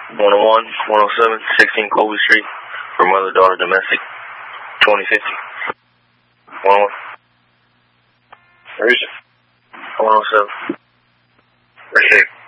101, 107, 16 Colby Street, for mother-daughter domestic, 2050. 101. Where is it? 107. Right here.